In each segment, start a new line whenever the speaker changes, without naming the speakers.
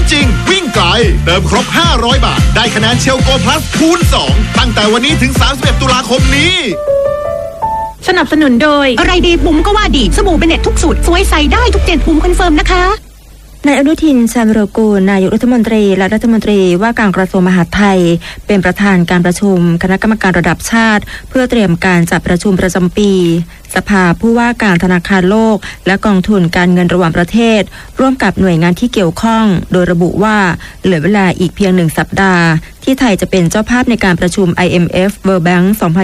จริงวิ่งไกลเติมครบ500 บาทได้คะแนนเชลโกพลัสคูณ2ตั้งแต่วันนี้ถึง31 ตุลาคมนี้
สนับสนุนโดยอะไรดีบุ๋มก็ว่าดีสบู่เบเน็ตทุกสูตรสวยใสได้ทุกเจ็ดบุ๋มคอนเฟิร์มนะคะ
นายอนุทิน ชาญวิรากูลนายกรัฐมนตรีและรัฐมนตรีว่าการกระทรวงมหาดไทยเป็นประธานการประชุมคณะกรรมการระดับชาติเพื่อเตรียมการจัดประชุมประจำปีสภาผู้ว่าการธนาคารโลกและกองทุนการเงินระหว่างประเทศร่วมกับหน่วยงานที่เกี่ยวข้องโดยระบุว่าเหลือเวลาอีกเพียง1 สัปดาห์ที่ไทยจะเป็นเจ้าภาพในการประชุม IMF World Bank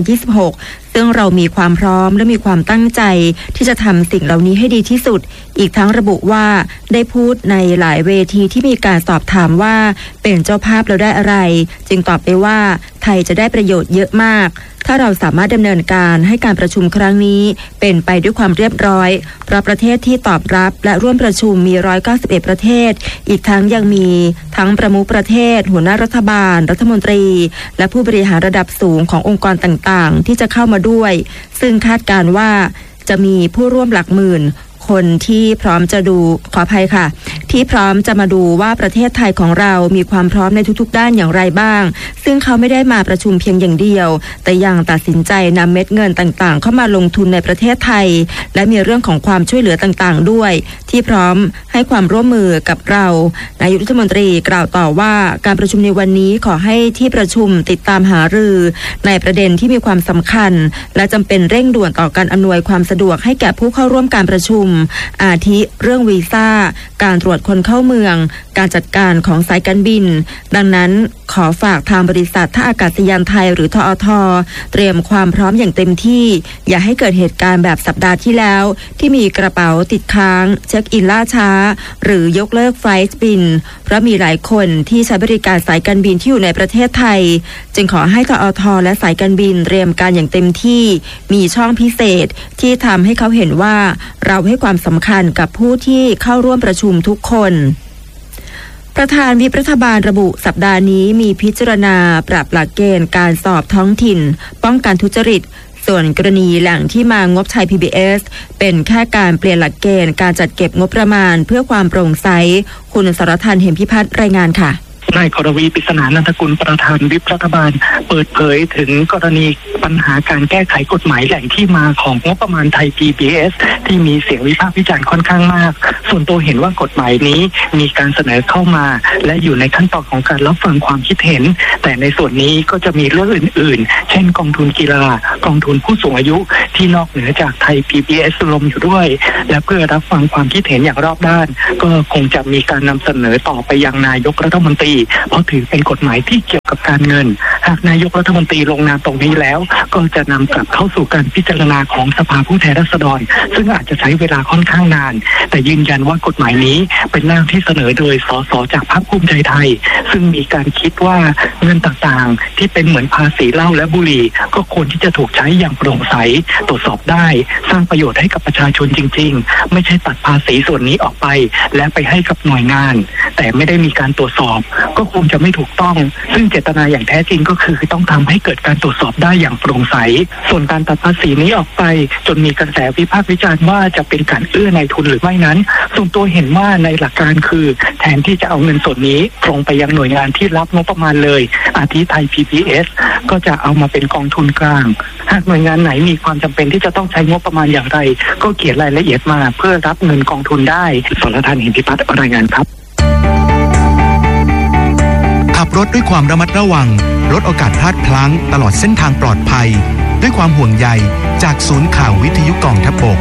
2026 ซึ่งเรามีความพร้อมและมีความตั้งใจที่จะทำสิ่งเหล่านี้ให้ดีที่สุดอีกทั้งระบุว่าได้พูดในหลายเวทีที่มีการสอบถามว่าเป็นเจ้าภาพแล้วได้อะไรจึงตอบไปว่าไทยจะได้ประโยชน์เยอะมากถ้าเราสามารถดำเนินการให้การประชุมครั้งนี้เป็นไปด้วยความเรียบร้อยเพราะประเทศที่ตอบรับและร่วมประชุมมี191ประเทศอีกทั้งยังมีทั้งประมุขประเทศหัวหน้ารัฐบาลรัฐมนตรีและผู้บริหารระดับสูงขององค์กรต่างๆที่จะเข้ามาด้วยซึ่งคาดการณ์ว่าจะมีผู้ร่วมหลักหมื่นคนที่พร้อมจะดูขออภัยค่ะที่พร้อมจะมาดูว่าประเทศไทยของเรามีความพร้อมในทุกๆด้านอย่างไรบ้างซึ่งเขาไม่ได้มาประชุมเพียงอย่างเดียวแต่ยังตัดสินใจนำเม็ดเงินต่างๆเข้ามาลงทุนในประเทศไทยและมีเรื่องของความช่วยเหลือต่างๆด้วยที่พร้อมให้ความร่วมมือกับเรานายกรัฐมนตรีกล่าวต่อว่าการประชุมในวันนี้ขอให้ที่ประชุมติดตามหารือในประเด็นที่มีความสำคัญและจำเป็นเร่งด่วนต่อการอำนวยความสะดวกให้แก่ผู้เข้าร่วมการประชุมอาทิเรื่องวีซ่าการตรวจคนเข้าเมืองการจัดการของสายการบินดังนั้นขอฝากทางบริษัทท่าอากาศยานไทยหรือทอท.เตรียมความพร้อมอย่างเต็มที่อย่าให้เกิดเหตุการณ์แบบสัปดาห์ที่แล้วที่มีกระเป๋าติดค้างเช็คอินล่าช้าหรือยกเลิกไฟล์บินเพราะมีหลายคนที่ใช้บริการสายการบินที่อยู่ในประเทศไทยจึงขอให้ทอท.และสายการบินเตรียมการอย่างเต็มที่มีช่องพิเศษที่ทำให้เขาเห็นว่าเราให้ความสำคัญกับผู้ที่เข้าร่วมประชุมทุกคนประธานวิปรัฐบาลระบุสัปดาห์นี้มีพิจารณาปรับหลักเกณฑ์การสอบท้องถิ่นป้องกันทุจริตส่วนกรณีแหล่งที่มางบไทย PBS เป็นแค่การเปลี่ยนหลักเกณฑ์การจัดเก็บงบประมาณเพื่อความโปร่งใสคุณสรทัน เหมพิพัฒน์รายงานค่ะ
นายกรวี ปริศนานันทกุลประธานวิปรัฐบาลเปิดเผยถึงกรณีปัญหาการแก้ไขกฎหมายแหล่งที่มาของงบประมาณไทย PBS ที่มีเสียงวิพากษ์วิจารณ์ค่อนข้างมากส่วนตัวเห็นว่ากฎหมายนี้มีการเสนอเข้ามาและอยู่ในขั้นตอนของการรับฟังความคิดเห็นแต่ในส่วนนี้ก็จะมีเรื่องอื่นๆเช่นกองทุนกีฬากองทุนผู้สูงอายุที่นอกเหนือจากไทย PBS รวมอยู่ด้วยและเพื่อรับฟังความคิดเห็นอย่างรอบด้านก็คงจะมีการนำเสนอต่อไปยังนายกรัฐมนตรีเพราะถือเป็นกฎหมายที่เกี่ยวกับการเงินหากนายกรัฐมนตรีลงนามตรงนี้แล้วก็จะนำกลับเข้าสู่การพิจารณาของสภาผู้แทนราษฎรซึ่งอาจจะใช้เวลาค่อนข้างนานแต่ยืนยันว่ากฎหมายนี้เป็นร่างที่เสนอโดยสสจากพรรคภูมิใจไทยซึ่งมีการคิดว่าเงินต่างๆที่เป็นเหมือนภาษีเหล้าและบุหรี่ก็ควรที่จะถูกใช้อย่างโปร่งใสตรวจสอบได้สร้างประโยชน์ให้กับประชาชนจริงๆไม่ใช่ตัดภาษีส่วนนี้ออกไปและไปให้กับหน่วยงานแต่ไม่ได้มีการตรวจสอบก็คงจะไม่ถูกต้องซึ่งเจตนาอย่างแท้จริงก็คือต้องทำให้เกิดการตรวจสอบได้อย่างโปร่งใสส่วนการตัดภาษีนี้ออกไปจนมีกระแสวิพากษ์วิจารณ์ว่าจะเป็นการเอื้อนายทุนหรือไม่นั้นส่วนตัวเห็นว่าในหลักการคือแทนที่จะเอาเงินส่วนนี้ตรงไปยังหน่วยงานที่รับงบประมาณเลยอาทิไทย PBS ก็จะเอามาเป็นกองทุนกลางหากหน่วยงานไหนมีความจำเป็นที่จะต้องใช้งบประมาณอย่างไรก็เขียนรายละเอียดมาเพื่อรับเงินกองทุนได้สรทัน เหมพิพัฒน์รายงานครับ
ขับรถด้วยความระมัดระวังลดโอกาสพลาดพลั้งตลอดเส้นทางปลอดภัยด้วยความห่วงใยจากศูนย์ข่าววิทยุกองทัพบก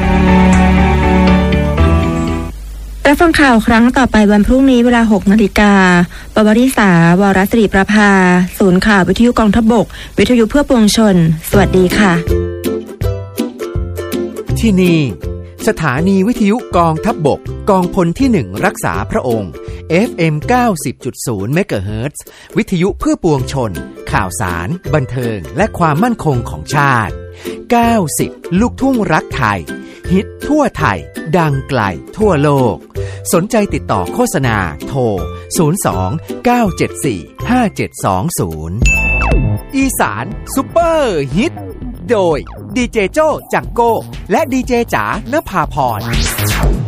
รับฟังข่าวครั้งต่อไปวันพรุ่งนี้เวลา 6 นาฬิกาปวริษาวรศิริประภาศูนย์ข่าววิทยุกองทัพบกวิทยุเพื่อปวงชนสวัสดีค่ะ
ที่นี่สถานีวิทยุกองทัพบกกองพลที่1รักษาพระองค์ FM 90.0 เมกะเฮิรตซ์วิทยุเพื่อปวงชนข่าวสารบันเทิงและความมั่นคงของชาติ90ลูกทุ่งรักไทยฮิตทั่วไทยดังไกลทั่วโลกสนใจติดต่อโฆษณาโทร02 974 5720อีสานซุปเปอร์ฮิตโดยดีเจโจ้จังโก้และดีเจจ๋านภาพร